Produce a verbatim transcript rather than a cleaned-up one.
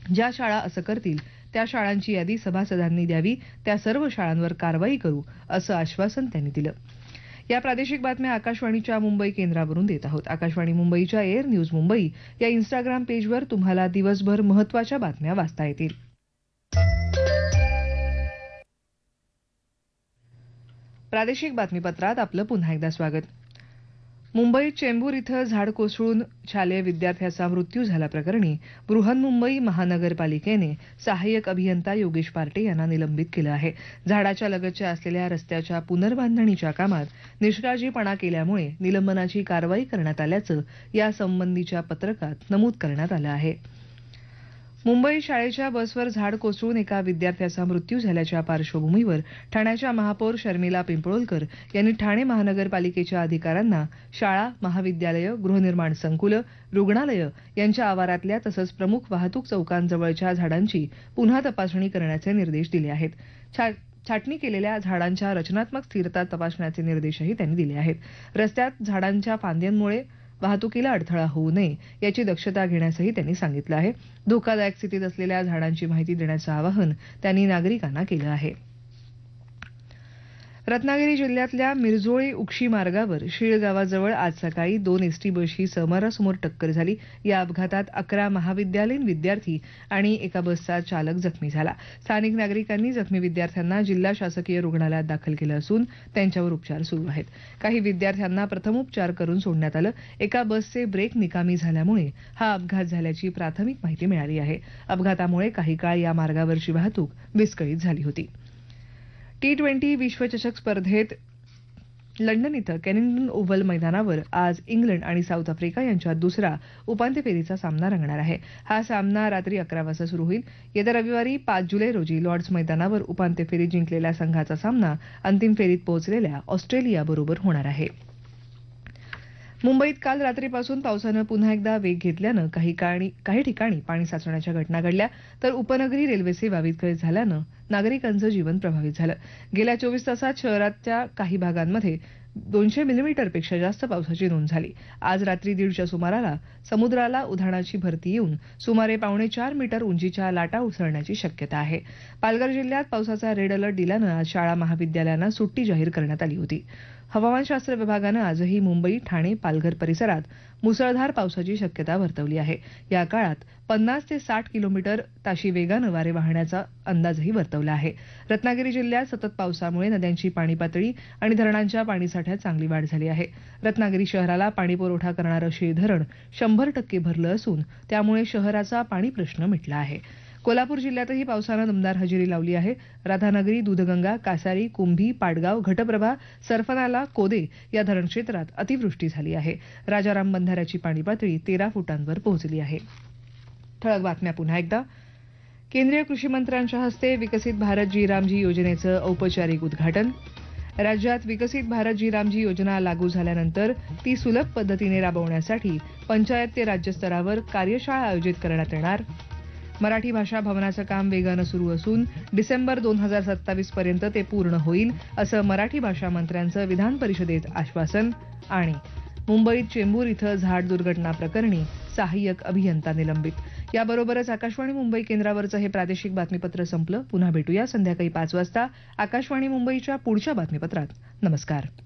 ज्या शाळा असं करतील त्या शाळांची यादी सभासदांनी द्यावी, त्या सर्व शाळांवर कारवाई करू असं आश्वासन त्यांनी दिलं. या प्रादेशिक बातम्या आकाशवाणीच्या मुंबई केंद्रावरून देत आहोत. आकाशवाणी मुंबईच्या एअर न्यूज मुंबई या इंस्टाग्राम पेजवर तुम्हाला दिवसभर महत्त्वाच्या बातम्या वाचता येतील. प्रादेशिक बातमीपत्रात आपलं पुन्हा एकदा स्वागत. मुंबईत चेंबूर इथं झाड कोसळून शालेय विद्यार्थ्याचा मृत्यू झाल्याप्रकरणी बृहन्मुंबई महानगरपालिकेने सहाय्यक अभियंता योगेश पार्टे यांना निलंबित केलं आहे. झाडाच्या लगतच्या असलेल्या रस्त्याच्या पुनर्बांधणीच्या कामात निष्काळजीपणा केल्यामुळे निलंबनाची कारवाई करण्यात आल्याचं यासंबंधीच्या पत्रकात नमूद करण्यात आलं आहे. मुंबईत शाळेच्या बसवर झाड कोसळून एका विद्यार्थ्याचा मृत्यू झाल्याच्या पार्श्वभूमीवर ठाण्याच्या महापौर शर्मिला पिंपळोलकर यांनी ठाणे महानगरपालिकेच्या अधिकाऱ्यांना शाळा, महाविद्यालयं, गृहनिर्माण संकुलं, रुग्णालयं यांच्या आवारातल्या तसंच प्रमुख वाहतूक चौकांजवळच्या झाडांची पुन्हा तपासणी करण्याचे निर्देश दिले आहेत. छाटणी केलेल्या झाडांच्या रचनात्मक स्थिरता तपासण्याचे निर्देशही त्यांनी दिले आहेत. रस्त्यात झाडांच्या फांद्यांमुळे वाहतुकीला अडथळा होऊ नये याची दक्षता घेण्यासही त्यांनी सांगितलं आहे. धोकादायक स्थितीत असलेल्या झाडांची माहिती देण्याचं आवाहन त्यांनी नागरिकांना केलं आहे. रत्नागिरी जिल्ह्यातल्या मिरजोळी उक्षी मार्गावर शीळ गावाजवळ आज सकाळी दोन एसटी बसची समोरासमोर टक्कर झाली. या अपघातात अकरा महाविद्यालयीन विद्यार्थी आणि एका बसचा चालक जखमी झाला. स्थानिक नागरिकांनी जखमी विद्यार्थ्यांना जिल्हा शासकीय रुग्णालयात दाखल केलं असून त्यांच्यावर उपचार सुरू आहेत. काही विद्यार्थ्यांना प्रथमोपचार करून सोडण्यात आलं. एका बसचे ब्रेक निकामी झाल्यामुळे हा अपघात झाल्याची प्राथमिक माहिती मिळाली आहे. अपघातामुळे काही काळ या मार्गावरची वाहतूक विस्कळीत झाली होती. टी ट्वेंटी विश्वचषक स्पर्धेत लंडन इथं केनिंग्टन ओव्हल मैदानावर आज इंग्लंड आणि साऊथ आफ्रिका यांच्यात दुसरा उपांत्य फेरीचा सामना रंगणार आहे. हा सामना रात्री अकरा वाजता सुरू होईल. येत्या रविवारी पाच जुलै रोजी लॉर्ड्स मैदानावर उपांत्य फेरी जिंकलेल्या संघाचा सामना अंतिम फेरीत पोहोचलेल्या ऑस्ट्रेलियाबरोबर होणार आहे. मुंबईत काल रात्रीपासून पावसानं पुन्हा एकदा वेग घेतल्यानं काही काही ठिकाणी पाणी साचण्याच्या घटना घडल्या, तर उपनगरी रेल्वे सेवा विस्कळीत झाल्यानं नागरिकांचं जीवन प्रभावित झालं. गेल्या चोवीस तासात शहराच्या काही भागांमध्ये दोनशे मिलीमीटरपेक्षा जास्त पावसाची नोंद झाली. आज रात्री दीडच्या सुमाराला समुद्राला उधाणाची भरती येऊन सुमारे पावणे चार मीटर उंचीच्या लाटा उसळण्याची शक्यता आहे. पालघर जिल्ह्यात पावसाचा रेड अलर्ट दिल्यानं आज शाळा महाविद्यालयांना सुट्टी जाहीर करण्यात आली होती. हवामानशास्त्र विभागानं आजही मुंबई, ठाणे, पालघर परिसरात मुसळधार पावसाची शक्यता वर्तवली आहे. या काळात पन्नास ते साठ किलोमीटर ताशी वेगानं वारे वाहण्याचा अंदाजही वर्तवला आहे. रत्नागिरी जिल्ह्यात सतत पावसामुळे नद्यांची पाणी पातळी आणि धरणांच्या पाणीसाठ्यात चांगली वाढ झाली आहे. रत्नागिरी शहराला पाणीपुरवठा करणारं शीळ धरण शंभर टक्के भरलं असून त्यामुळे शहराचा पाणी प्रश्न मिटला आहे. कोल्हापूर जिल्ह्यातही पावसानं दमदार हजेरी लावली आहे. राधानगरी, दूधगंगा, कासारी, कुंभी, पाडगाव, घटप्रभा, सरफनाला, कोदे या धरणक्षेत्रात अतिवृष्टी झाली आहे. राजाराम बंधाऱ्याची पाणी पातळी तेरा फुटांवर पोहोचली आहे. ठळक बातम्या पुन्हा एकदा. केंद्रीय कृषी मंत्र्यांच्या हस्ते विकसित भारत जी रामजी योजनेचं औपचारिक उद्घाटन. राज्यात विकसित भारत जी रामजी योजना लागू झाल्यानंतर ती सुलभ पद्धतीने राबवण्यासाठी पंचायत ते राज्य स्तरावर कार्यशाळा आयोजित करण्यात येणार. मराठी भाषा भवनाचं काम वेगानं सुरू असून डिसेंबर दोन हजार सत्तावीस पर्यंत ते पूर्ण होईल असं मराठी भाषा मंत्र्यांचं विधान परिषदेत आश्वासन. आणि मुंबईत चेंबूर इथं झाड दुर्घटना प्रकरणी सहाय्यक अभियंता निलंबित. याबरोबरच आकाशवाणी मुंबई केंद्रावरचं हे प्रादेशिक बातमीपत्र संपलं. पुन्हा भेटूया संध्याकाळी पाच वाजता आकाशवाणी मुंबईच्या पुढच्या बातमीपत्रात. नमस्कार.